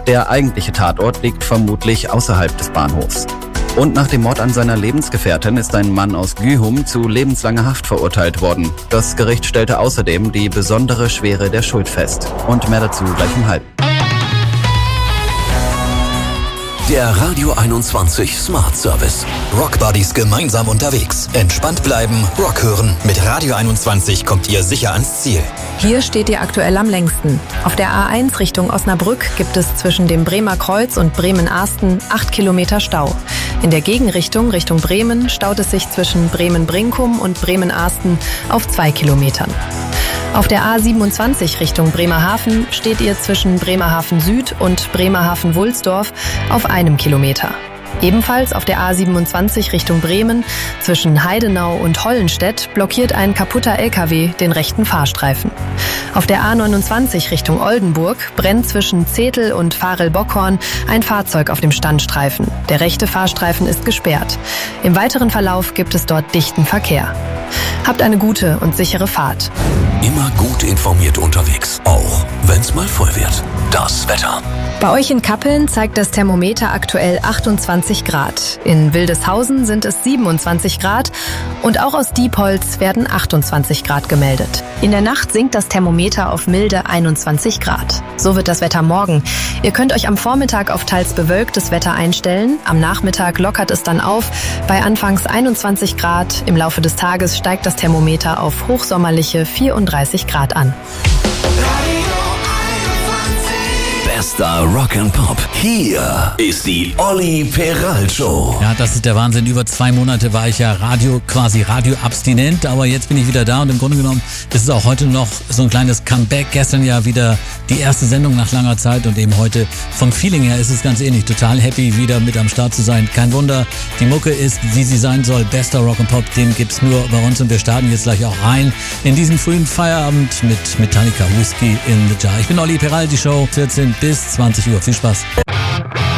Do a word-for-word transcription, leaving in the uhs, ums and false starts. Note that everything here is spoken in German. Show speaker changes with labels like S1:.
S1: Der eigentliche Tatort liegt vermutlich außerhalb des Bahnhofs. Und nach dem Mord an seiner Lebensgefährtin ist ein Mann aus Gühum zu lebenslanger Haft verurteilt worden. Das Gericht stellte außerdem die besondere Schwere der Schuld fest. Und mehr dazu gleich um halb.
S2: Der Radio einundzwanzig Smart Service. Rock Buddies gemeinsam unterwegs. Entspannt bleiben, Rock hören. Mit Radio einundzwanzig kommt ihr sicher ans Ziel.
S3: Hier steht ihr aktuell am längsten. Auf der A eins Richtung Osnabrück gibt es zwischen dem Bremer Kreuz und Bremen-Arsten acht Kilometer Stau. In der Gegenrichtung Richtung Bremen staut es sich zwischen Bremen-Brinkum und Bremen-Arsten auf zwei Kilometern. Auf der A siebenundzwanzig Richtung Bremerhaven steht ihr zwischen Bremerhaven Süd und Bremerhaven-Wulsdorf auf einem Kilometer. Ebenfalls auf der A siebenundzwanzig Richtung Bremen zwischen Heidenau und Hollenstedt blockiert ein kaputter L K W den rechten Fahrstreifen. Auf der A neunundzwanzig Richtung Oldenburg brennt zwischen Zetel und Varel-Bockhorn ein Fahrzeug auf dem Standstreifen. Der rechte Fahrstreifen ist gesperrt. Im weiteren Verlauf gibt es dort dichten Verkehr. Habt eine gute und sichere Fahrt.
S2: Immer gut informiert unterwegs, auch wenn's mal voll wird. Das Wetter.
S3: Bei euch in Kappeln zeigt das Thermometer aktuell achtundzwanzig Grad. In Wildeshausen sind es siebenundzwanzig Grad und auch aus Diepholz werden achtundzwanzig Grad gemeldet. In der Nacht sinkt das Thermometer auf milde einundzwanzig Grad. So wird das Wetter morgen. Ihr könnt euch am Vormittag auf teils bewölktes Wetter einstellen. Am Nachmittag lockert es dann auf bei anfangs einundzwanzig Grad. Im Laufe des Tages steigt das Thermometer auf hochsommerliche vierunddreißig Grad an.
S2: Bester Rock and Pop. Hier ist die Olli Peral Show.
S4: Ja, das ist der Wahnsinn. Über zwei Monate war ich ja Radio, quasi radioabstinent, aber jetzt bin ich wieder da und im Grunde genommen ist es auch heute noch so ein kleines Comeback. Gestern ja wieder die erste Sendung nach langer Zeit und eben heute vom Feeling her ist es ganz ähnlich. Total happy, wieder mit am Start zu sein. Kein Wunder, die Mucke ist, wie sie sein soll. Bester Rock and Pop, den gibt's nur bei uns und wir starten jetzt gleich auch rein in diesen frühen Feierabend mit Metallica, Whiskey in the Jar. Ich bin Olli Peral, die Show vierzehn bis zwanzig Uhr. Viel Spaß.